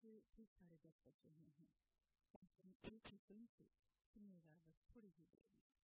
से ठीक 10:30 बजे हुए हैं। एक ही फिल्म से सुनिएगा बस थोड़ी ही देर में।